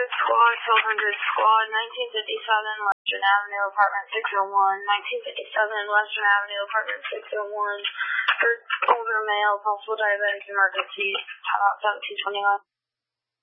squad, 1200 squad, 1957 Western Avenue, apartment 601, 1957 Western Avenue, apartment 601, for older male, possible diabetic emergency, about 1721.